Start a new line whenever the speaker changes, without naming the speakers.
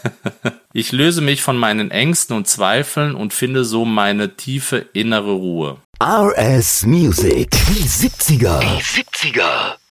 Ich löse mich von meinen Ängsten und Zweifeln und finde so meine tiefe innere Ruhe.
RS Music. Die 70er.